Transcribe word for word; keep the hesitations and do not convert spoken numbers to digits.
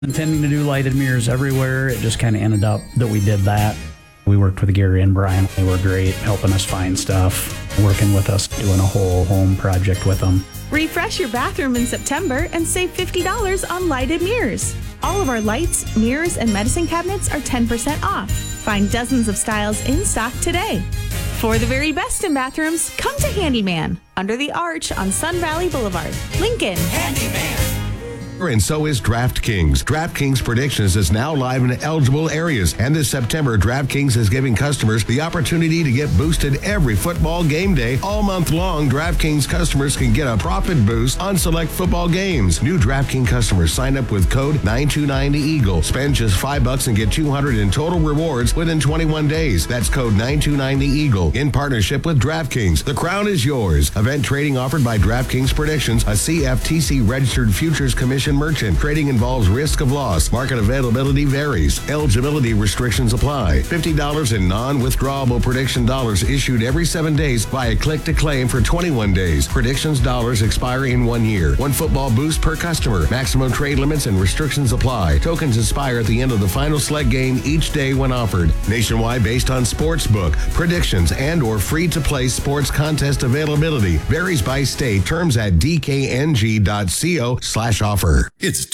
Intending to do lighted mirrors everywhere. It just kind of ended up that we did that. We worked with Gary and Brian. They were great, helping us find stuff, working with us, doing a whole home project with them. Refresh your bathroom in September and save fifty dollars on lighted mirrors. All of our lights, mirrors, and medicine cabinets are ten percent off. Find dozens of styles in stock today. For the very best in bathrooms, come to Handyman, under the arch on Sun Valley Boulevard, Lincoln. Handyman. And so is DraftKings. DraftKings Predictions is now live in eligible areas. And this September, DraftKings is giving customers the opportunity to get boosted every football game day. All month long, DraftKings customers can get a profit boost on select football games. New DraftKings customers sign up with code nine two nine EAGLE. Spend just five bucks and get two hundred in total rewards within twenty-one days. That's code nine two nine EAGLE in partnership with DraftKings. The crown is yours. Event trading offered by DraftKings Predictions, a C F T C registered futures commission merchant. Trading involves risk of loss. Market availability varies. Eligibility restrictions apply. fifty dollars in non-withdrawable prediction dollars issued every seven days via click to claim for twenty-one days. Predictions dollars expire in one year. One football boost per customer. Maximum trade limits and restrictions apply. Tokens expire at the end of the final select game each day when offered. Nationwide based on sportsbook, predictions, and or free-to-play sports contest availability. Varies by state. Terms at d k n g dot co slash offer. It's